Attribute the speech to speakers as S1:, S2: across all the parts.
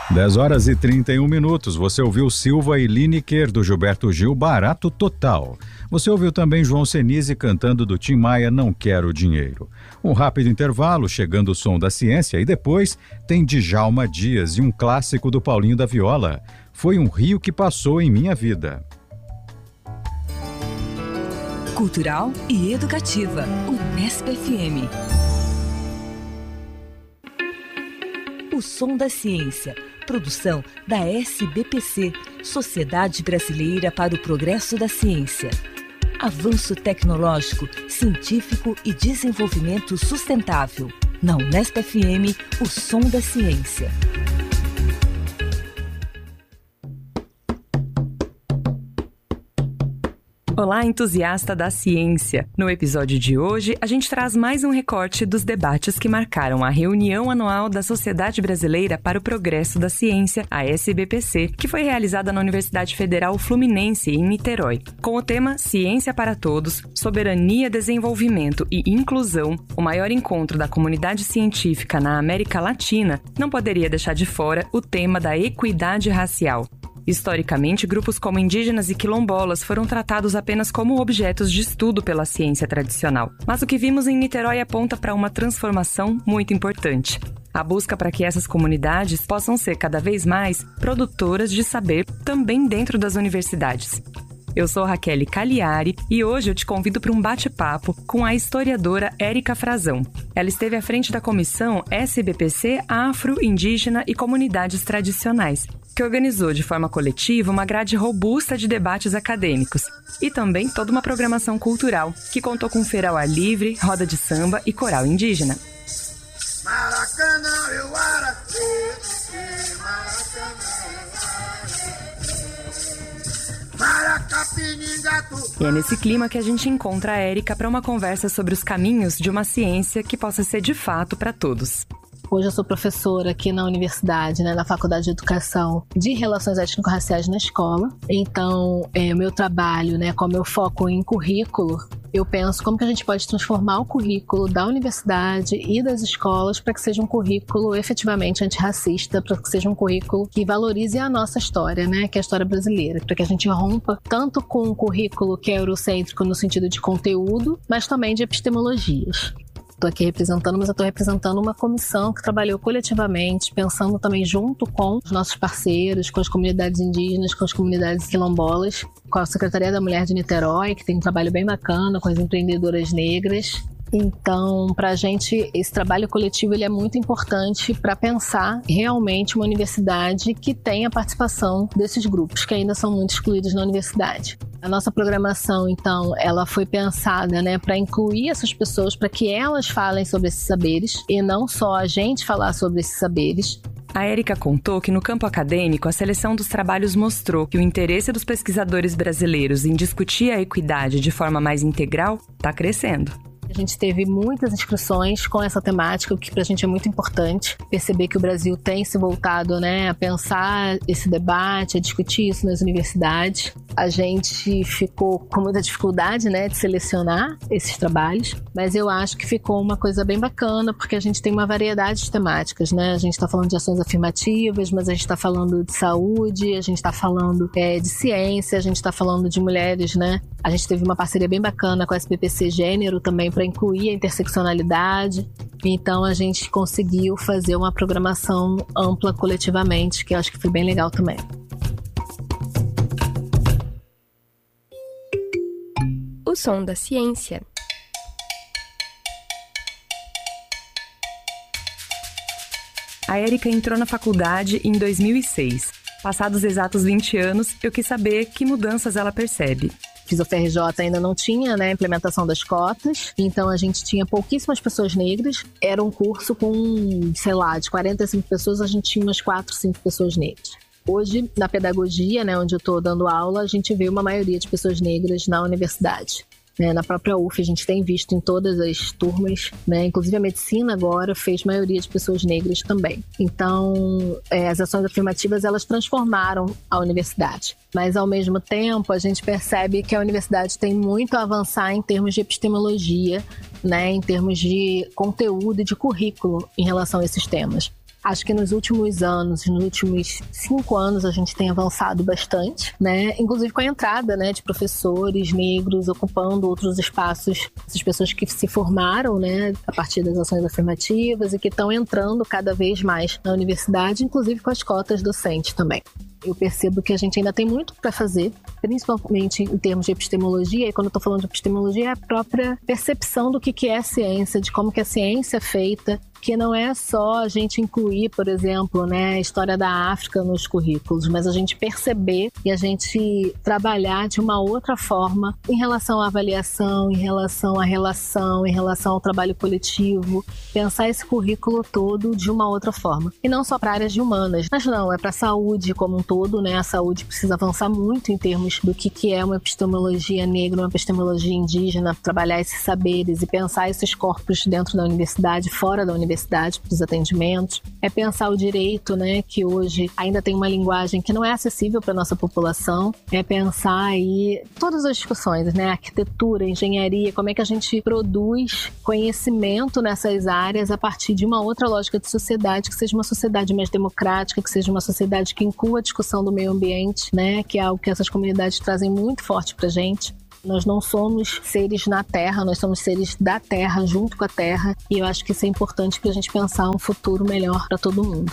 S1: 10h31. Você ouviu Silva e Lineker, do Gilberto Gil, Barato Total. Você ouviu também João Senise cantando do Tim Maia, Não Quero Dinheiro. Um rápido intervalo, chegando o som da ciência, e depois tem Djalma Dias e um clássico do Paulinho da Viola. Foi um rio que passou em minha vida.
S2: Cultural e educativa, Unesp FM. O som da ciência. Produção da SBPC, Sociedade Brasileira para o Progresso da Ciência. Avanço tecnológico, científico e desenvolvimento sustentável. Na Unesp FM, o som da ciência.
S3: Olá, entusiasta da ciência! No episódio de hoje, a gente traz mais um recorte dos debates que marcaram a reunião anual da Sociedade Brasileira para o Progresso da Ciência, a SBPC, que foi realizada na Universidade Federal Fluminense, em Niterói. Com o tema Ciência para Todos, Soberania, Desenvolvimento e Inclusão, o maior encontro da comunidade científica na América Latina, não poderia deixar de fora o tema da equidade racial. Historicamente, grupos como indígenas e quilombolas foram tratados apenas como objetos de estudo pela ciência tradicional. Mas o que vimos em Niterói aponta para uma transformação muito importante. A busca para que essas comunidades possam ser cada vez mais produtoras de saber também dentro das universidades. Eu sou Raquel Cagliari e hoje eu te convido para um bate-papo com a historiadora Érica Frazão. Ela esteve à frente da comissão SBPC Afro, Indígena e Comunidades Tradicionais, que organizou de forma coletiva uma grade robusta de debates acadêmicos e também toda uma programação cultural, que contou com feira ao ar livre, roda de samba e coral indígena. E é nesse clima que a gente encontra a Érica para uma conversa sobre os caminhos de uma ciência que possa ser de fato para todos.
S4: Hoje eu sou professora aqui na universidade, na Faculdade de Educação de Relações Étnico-Raciais na escola. Então, o meu trabalho, como eu foco em currículo, eu penso como que a gente pode transformar o currículo da universidade e das escolas para que seja um currículo efetivamente antirracista, para que seja um currículo que valorize a nossa história, que é a história brasileira, para que a gente rompa tanto com um currículo que é eurocêntrico no sentido de conteúdo, mas também de epistemologias. Estou aqui representando, mas eu estou representando uma comissão que trabalhou coletivamente, pensando também junto com os nossos parceiros, com as comunidades indígenas, com as comunidades quilombolas, com a Secretaria da Mulher de Niterói, que tem um trabalho bem bacana com as empreendedoras negras. Então, para a gente, esse trabalho coletivo ele é muito importante para pensar realmente uma universidade que tenha a participação desses grupos, que ainda são muito excluídos na universidade. A nossa programação, então, ela foi pensada para incluir essas pessoas, para que elas falem sobre esses saberes e não só a gente falar sobre esses saberes.
S3: A Érica contou que no campo acadêmico, a seleção dos trabalhos mostrou que o interesse dos pesquisadores brasileiros em discutir a equidade de forma mais integral está crescendo.
S4: A gente teve muitas inscrições com essa temática, o que pra gente é muito importante. Perceber que o Brasil tem se voltado, a pensar esse debate, a discutir isso nas universidades. A gente ficou com muita dificuldade, de selecionar esses trabalhos, mas eu acho que ficou uma coisa bem bacana, porque a gente tem uma variedade de temáticas, A gente está falando de ações afirmativas, mas a gente está falando de saúde, a gente está falando de ciência, a gente está falando de mulheres, A gente teve uma parceria bem bacana com a SBPC Gênero também, para incluir a interseccionalidade. Então a gente conseguiu fazer uma programação ampla coletivamente, que eu acho que foi bem legal também.
S5: O som da ciência.
S3: A Érica entrou na faculdade em 2006. Passados exatos 20 anos, eu quis saber que mudanças ela percebe.
S4: Fiz o FRJ, ainda não tinha a implementação das cotas, então a gente tinha pouquíssimas pessoas negras. Era um curso com, de 45 pessoas, a gente tinha umas 4, 5 pessoas negras. Hoje, na pedagogia, onde eu estou dando aula, a gente vê uma maioria de pessoas negras na universidade. Na própria UF, a gente tem visto em todas as turmas, inclusive a medicina agora fez maioria de pessoas negras também. Então, as ações afirmativas, elas transformaram a universidade. Mas, ao mesmo tempo, a gente percebe que a universidade tem muito a avançar em termos de epistemologia, em termos de conteúdo e de currículo em relação a esses temas. Acho que nos últimos anos, nos últimos 5 anos, a gente tem avançado bastante, né? Inclusive com a entrada, né, de professores negros ocupando outros espaços, essas pessoas que se formaram, né, a partir das ações afirmativas e que estão entrando cada vez mais na universidade, inclusive com as cotas docentes também. Eu percebo que a gente ainda tem muito para fazer, principalmente em termos de epistemologia, e quando eu estou falando de epistemologia, é a própria percepção do que é ciência, de como que a ciência é feita, que não é só a gente incluir, por exemplo, né, a história da África nos currículos, mas a gente perceber e a gente trabalhar de uma outra forma em relação à avaliação, em relação à relação, em relação ao trabalho coletivo, pensar esse currículo todo de uma outra forma. E não só para áreas de humanas, mas não, é para a saúde como um todo, né? A saúde precisa avançar muito em termos do que é uma epistemologia negra, uma epistemologia indígena, trabalhar esses saberes e pensar esses corpos dentro da universidade, fora da universidade, para os atendimentos. É pensar o direito, né, que hoje ainda tem uma linguagem que não é acessível para a nossa população. É pensar aí todas as discussões, né, arquitetura, engenharia, como é que a gente produz conhecimento nessas áreas a partir de uma outra lógica de sociedade, que seja uma sociedade mais democrática, que seja uma sociedade que inclua a discussão do meio ambiente, né, que é algo que essas comunidades trazem muito forte para a gente. Nós não somos seres na Terra, nós somos seres da Terra, junto com a Terra, e eu acho que isso é importante para a gente pensar um futuro melhor para todo mundo.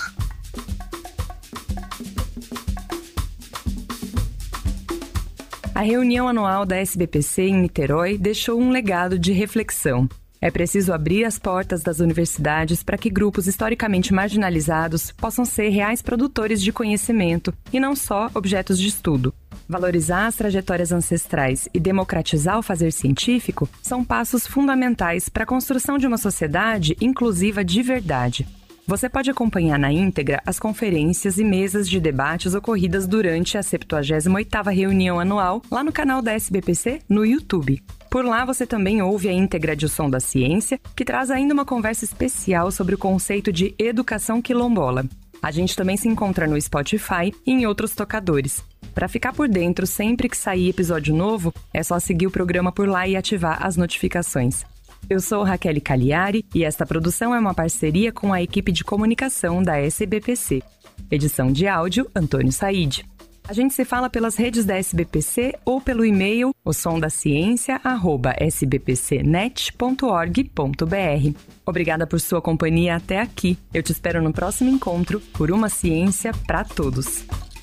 S3: A reunião anual da SBPC em Niterói deixou um legado de reflexão. É preciso abrir as portas das universidades para que grupos historicamente marginalizados possam ser reais produtores de conhecimento e não só objetos de estudo. Valorizar as trajetórias ancestrais e democratizar o fazer científico são passos fundamentais para a construção de uma sociedade inclusiva de verdade. Você pode acompanhar na íntegra as conferências e mesas de debates ocorridas durante a 78ª reunião anual lá no canal da SBPC no YouTube. Por lá você também ouve a íntegra de O Som da Ciência, que traz ainda uma conversa especial sobre o conceito de educação quilombola. A gente também se encontra no Spotify e em outros tocadores. Para ficar por dentro sempre que sair episódio novo, é só seguir o programa por lá e ativar as notificações. Eu sou Raquel Cagliari e esta produção é uma parceria com a equipe de comunicação da SBPC. Edição de áudio, Antônio Said. A gente se fala pelas redes da SBPC ou pelo e-mail osomdaciencia@sbpcnet.org.br. Obrigada por sua companhia até aqui. Eu te espero no próximo encontro por uma ciência para todos.